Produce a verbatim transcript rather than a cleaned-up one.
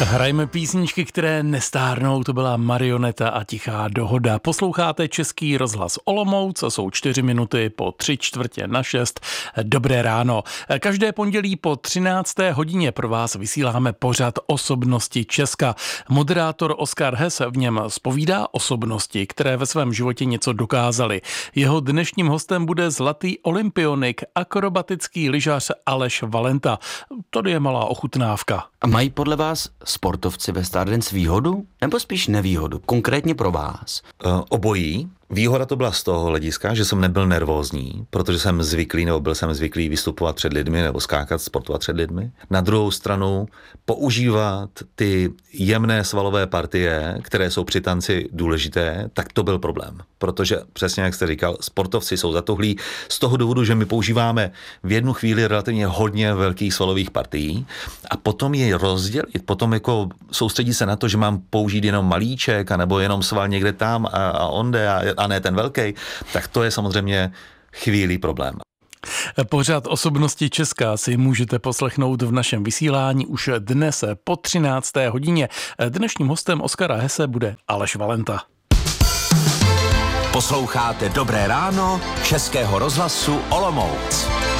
Hrajme písničky, které nestárnou, to byla Marioneta a Tichá dohoda. Posloucháte Český rozhlas Olomouc, jsou čtyři minuty po tři čtvrtě na šest. Dobré ráno. Každé pondělí po třinácté hodině pro vás vysíláme pořad Osobnosti Česka. Moderátor Oskar Hess v něm zpovídá osobnosti, které ve svém životě něco dokázaly. Jeho dnešním hostem bude zlatý olympionik, akrobatický lyžař Aleš Valenta. Tady je malá ochutnávka. A mají podle vás sportovci ve Stardance výhodu nebo spíš nevýhodu? Konkrétně pro vás? Uh, obojí. Výhoda to byla z toho hlediska, že jsem nebyl nervózní, protože jsem zvyklý, nebo byl jsem zvyklý vystupovat před lidmi nebo skákat, sportovat před lidmi. Na druhou stranu používat ty jemné svalové partie, které jsou při tanci důležité, tak to byl problém. Protože přesně jak jste říkal, sportovci jsou zatuhlí z toho důvodu, že my používáme v jednu chvíli relativně hodně velkých svalových partií a potom je rozdělit, potom jako soustředit se na to, že mám použít jenom malíček, anebo jenom sval někde tam a, a onde a, a ne ten velký, tak to je samozřejmě chvílí problém. Pořád Osobnosti Česka si můžete poslechnout v našem vysílání už dnes po třinácté hodině. Dnešním hostem Oskara Hesse bude Aleš Valenta. Posloucháte Dobré ráno Českého rozhlasu Olomouc.